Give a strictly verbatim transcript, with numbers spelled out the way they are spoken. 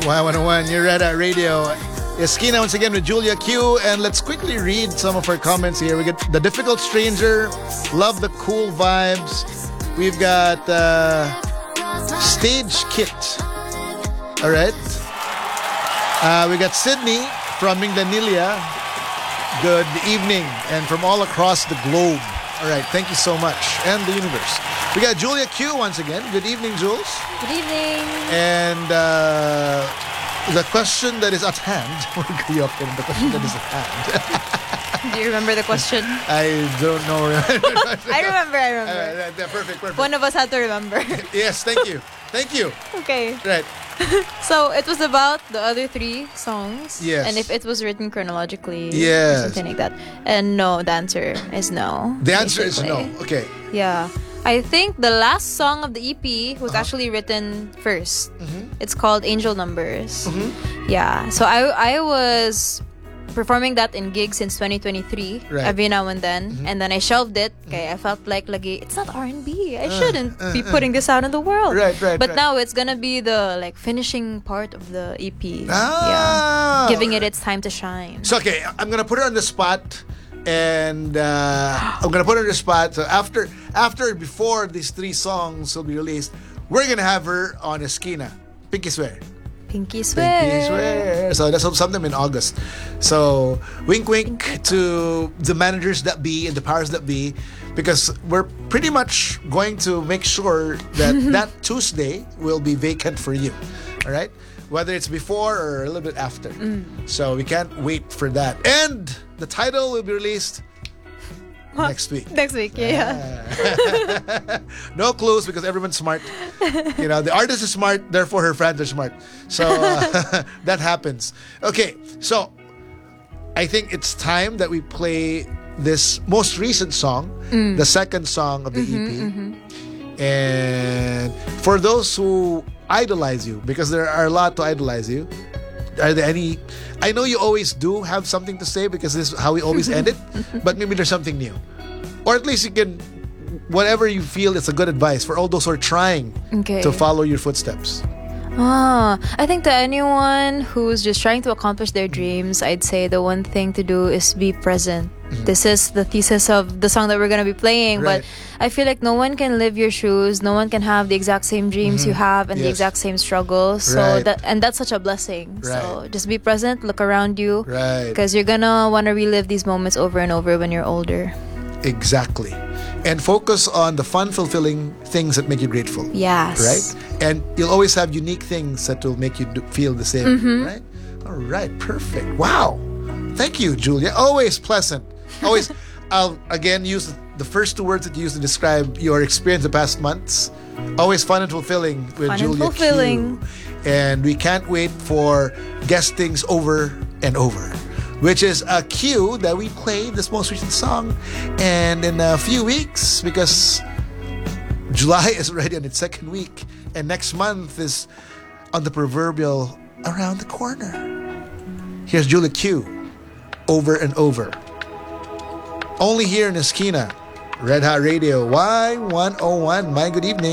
Y one oh one, you're Red Hat Radio. Esquina once again with Julia Q. And let's quickly read some of our comments here. We get The Difficult Stranger, love the cool vibes. We've got uh, Stage Kit. All right. Uh, we got Sydney from Mindanilla. Good evening. And from all across the globe. All right. Thank you so much. And the universe. We got Julia Q once again. Good evening, Jules. Good evening. And uh, the question that is at hand. The question that is at hand. Do you remember the question? I don't know. I remember, I remember. Uh, uh, perfect, perfect. One of us had to remember. Yes, thank you. Thank you. Okay. Right. So it was about the other three songs. Yes. And if it was written chronologically. Yes. Or something like that. And no, the answer is no. The answer basically. is no. Okay. Yeah. I think the last song of the E P was uh-huh. actually written first. Mm-hmm. It's called Angel Numbers. Mm-hmm. Yeah. So I I was performing that in gigs since twenty twenty-three, right. every now and then, mm-hmm. and then I shelved it. Okay, I felt like lagi, it's not R and B. I shouldn't uh, uh, be putting this out in the world. Right, right. But right. now it's gonna be the like finishing part of the E P. Ah, yeah, giving it its time to shine. So okay, I'm gonna put her on the spot. And uh, I'm gonna put her on the spot. So after, after, before these three songs will be released, we're gonna have her on Esquina. Pinky swear. Pinky swear. Pinky swear. So that's sometime in August. So wink, wink to the managers that be and the powers that be, because we're pretty much going to make sure that that Tuesday will be vacant for you. All right. Whether it's before or a little bit after. Mm. So we can't wait for that. And the title will be released huh? next week. Next week, yeah. yeah. No clues because everyone's smart. You know, the artist is smart, therefore her fans are smart. So uh, that happens. Okay, so I think it's time that we play this most recent song, mm. the second song of the mm-hmm, E P. Mm-hmm. And for those who idolize you, because there are a lot to idolize you, are there any? I know you always do have something to say because this is how we always end it, but maybe there's something new, or at least you can, whatever you feel is a good advice for all those who are trying okay. to follow your footsteps. Ah, I think to anyone who's just trying to accomplish their dreams, I'd say the one thing to do is be present. Mm-hmm. This is the thesis of the song that we're going to be playing, right. but I feel like no one can live your shoes, no one can have the exact same dreams mm-hmm. you have and yes. the exact same struggles. So right. that and that's such a blessing. Right. So just be present, look around you, right? Because you're going to want to relive these moments over and over when you're older. Exactly. And focus on the fun, fulfilling things that make you grateful. Yes. Right? And you'll always have unique things that will make you do, feel the same. Mm-hmm. Right? All right. Perfect. Wow. Thank you, Julia. Always pleasant. Always. I'll again use the first two words that you used to describe your experience the past months. Always fun and fulfilling with fun Julia and fulfilling. Q. And we can't wait for guestings over and over, which is a cue that we play this most recent song. And in a few weeks, because July is already on its second week, and next month is on the proverbial around the corner. Here's Julia Q, Over and Over. Only here in Esquina, Red Hat Radio, Y one oh one. My good evening.